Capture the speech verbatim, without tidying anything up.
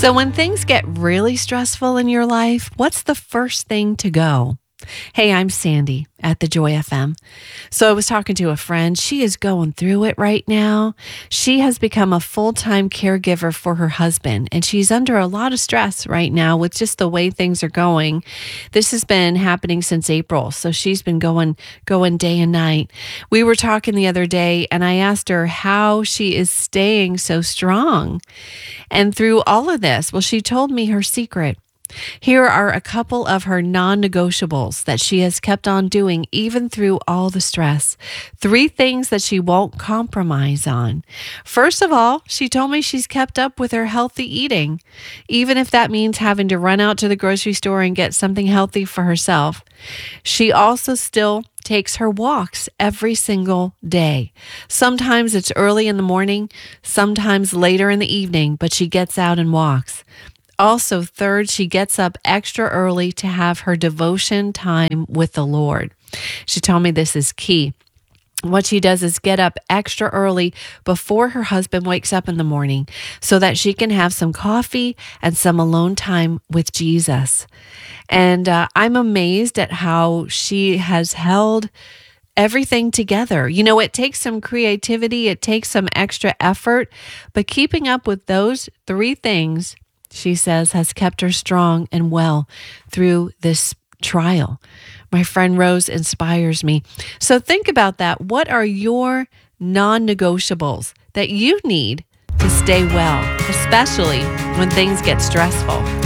So, when things get really stressful in your life, what's the first thing to go? Hey, I'm Sandy at the Joy F M. So I was talking to a friend. She is going through it right now. She has become a full-time caregiver for her husband, and she's under a lot of stress right now with just the way things are going. This has been happening since April, so she's been going going day and night. We were talking the other day, and I asked her how she is staying so strong. And through all of this, well, she told me her secret. Here are a couple of her non-negotiables that she has kept on doing even through all the stress. Three things that she won't compromise on. First of all, she told me she's kept up with her healthy eating, even if that means having to run out to the grocery store and get something healthy for herself. She also still takes her walks every single day. Sometimes it's early in the morning, sometimes later in the evening, but she gets out and walks. Also, third, she gets up extra early to have her devotion time with the Lord. She told me this is key. What she does is get up extra early before her husband wakes up in the morning so that she can have some coffee and some alone time with Jesus. And uh, I'm amazed at how she has held everything together. You know, it takes some creativity, it takes some extra effort, but keeping up with those three things, she says, has kept her strong and well through this trial. My friend Rose inspires me. So think about that. What are your non-negotiables that you need to stay well, especially when things get stressful?